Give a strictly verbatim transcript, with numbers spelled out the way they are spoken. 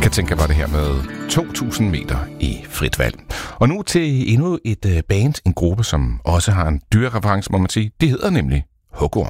tænker på det her med to tusind meter i frit valg. Og nu til endnu et band, en gruppe, som også har en dyrereference, må man sige. Det hedder nemlig Hugorm.